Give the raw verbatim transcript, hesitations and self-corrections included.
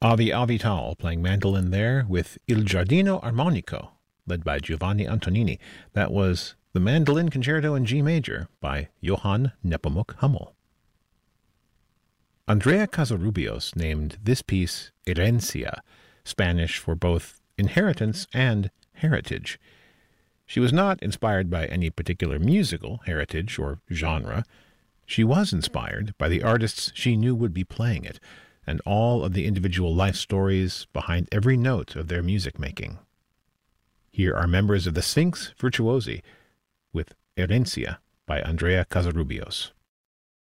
Avi Avital playing mandolin there with Il Giardino Armonico, led by Giovanni Antonini. That was the Mandolin Concerto in G major by Johann Nepomuk Hummel. Andrea Casarubios named this piece Herencia, Spanish for both inheritance and heritage. She was not inspired by any particular musical heritage or genre. She was inspired by the artists she knew would be playing it, and all of the individual life stories behind every note of their music making. Here are members of the Sphinx Virtuosi with Herencia by Andrea Casarubios.